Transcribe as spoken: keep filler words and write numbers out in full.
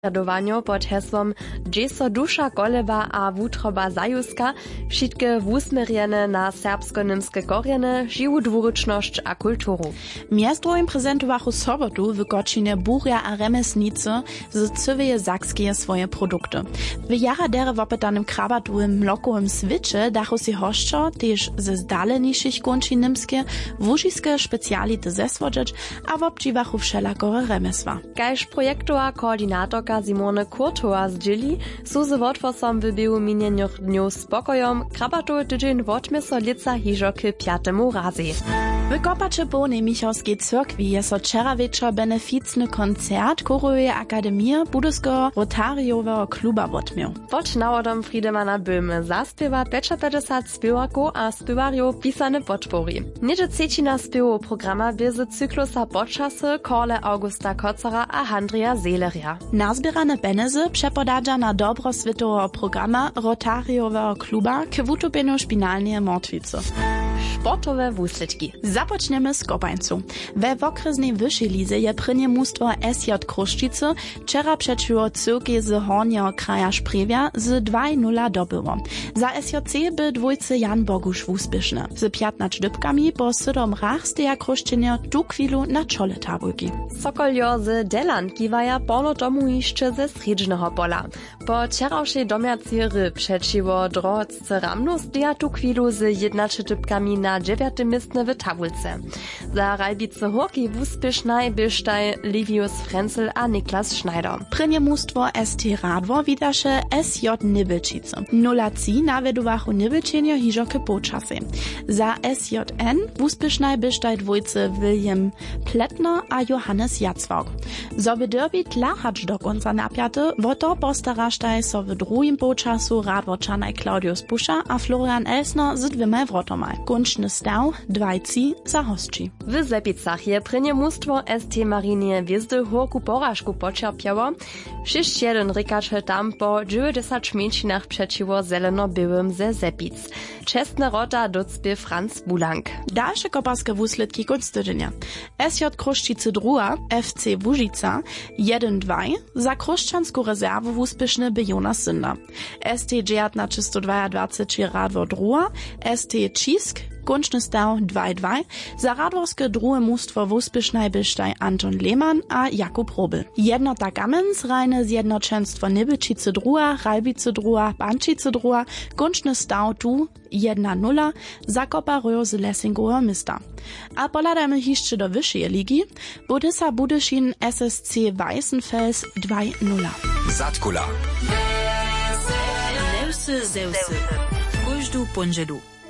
Radowanio pod heslom Dżeso dusza koleba a wutroba zajuska wšitke wusmerjene na serbsko-nimske korjene, živu dwuryczność a kulturu. Miazdrojim prezentowachu sobotu w Gočinie burja a remesnice z cyweje Sakskie swoje produkty. W jara dere wopytanym krabatowym mlokowym swicze dachu si hoszczo też ze zdaleniszych konči nimskie wużiskie specjality zeswodzić a wobdziwachu wszelakore remesła. Kajż projektowa koordynatorka Simone Kurtowa zdzieli, su z wotwosom w biegu minionych dniów spokojom krabatowy tydzień wotmieso lica hižo k piatemu razy. W Kopacze Połnej Michałskiej Cyrkwi jest so wczera wieczor beneficny koncert Chorowej Akademii Budyskiego Rotariowego Kluba wotmiał. Pod nawodom Friedemana Böhme zaspiewa pięćdziesiąt spiewaków a spiewarjów pisane podpory. Niedzie trzecina spiewu programa bierze cyklusa podczasy Korle Augusta Kocera a Handrija Seeleria. Nazbierane benezy przepodadza na dobro światowego programa Rotariowego Kluba k wutopieniu szpinalnej mortwicy. Sportowe wusledki. Započneme z Kopańcu. We wokresnej wyższej lize je prynie mustwo S J Kruszčice wczera przeczyło cyrki z Hornio kraja Szprewia z dwa nula dobyło. Za S J C by dwójcy Jan Bogusz wuspieszne. Z piętnastu dybkami po sydom rach steja Kruszczynie tu chwilu na czole tabulki. Sokoljo z Deland kiwaja polo domu jeszcze ze sredźnego pola. Po wczorajszej domiacji ryb przeczyło drodzy Ramnu steja tu chwilu z jedenastu dybkami na dziewiątym miejscu w tabulce. Za Rajbice Horki wuspiesznej bysztaj Livius Frenzel a Niklas Schneider. Prynie mustwo S T Radwo widaše S J Nibelčice. Nulaci navedowachu Nibelčenjo hižo k počasy. Za S J N wuspiesznej bysztaj dwójcy William Pletner a Johannes Jacwałk. So by derby tlachacz do końca napiaty, woto postarasztaj so w drugim počasu Radwoczanaj Claudius Buscha a Florian Elsner z dwiema wrotomaj. Kunczny stał dwajci za hostči. W Zepicach je prynie mustwo S T Marinie Wiezdy horku porażku počerpiało. sześć jeden rykacze tam po dziewięćdziesięciu śmieczinach przeciwo zeleno-białym ze Zepic. Czesne rota docpie Franz Bulank. Dalsze koparskie wusledki końc tydzienia. S J Kruszčice druga, F C Łužica jeden dwa, za kruszczanską rezerwę wuspieszny by Jonas Synder. S T dziewiętnaście dwadzieścia Radwo druga, S T Cisk Kunczny stał dwa dwa, za radworskie drugie mustwo wuspiesznej bysztaj Anton Lehmann a Jakub Robel. Jednota Gamens rajne zjednoczeństwo Nibelčice druga, Rajbice druga, Bančice druga, kunczny stał tu jeden nula, za Koparujo z Lessingova mista. A poladamy jeszcze do wyższej ligi, Budysa Budyszin S S C Weißenfels dwa nula. Zatkula. Zeusy, zeusy. Kuźdu ponżedu.